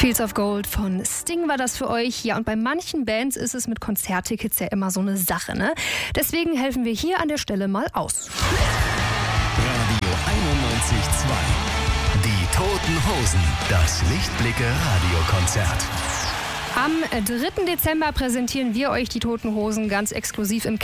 Fields of Gold von Sting war das für euch. Ja, und bei manchen Bands ist es mit Konzerttickets ja immer so eine Sache, ne? Deswegen helfen wir hier an der Stelle mal aus. Radio 91.2. Die Toten Hosen. Das Lichtblicke-Radiokonzert. Am 3. Dezember präsentieren wir euch die Toten Hosen ganz exklusiv im